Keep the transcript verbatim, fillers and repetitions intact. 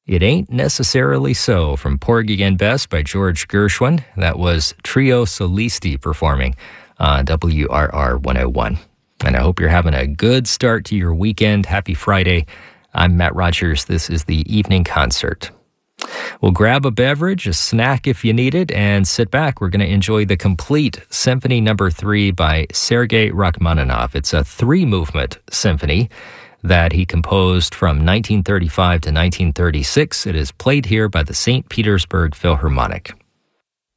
It Ain't Necessarily So from Porgy and Bess by George Gershwin. That was Trio Solisti performing on W R R one oh one. And I hope you're having a good start to your weekend. Happy Friday. I'm Matt Rogers. This is the Evening Concert. We'll grab a beverage, a snack if you need it, and sit back. We're going to enjoy the complete Symphony Number Three by Sergei Rachmaninoff. It's a three-movement symphony that he composed from nineteen thirty-five to nineteen thirty-six. It is played here by the Saint Petersburg Philharmonic.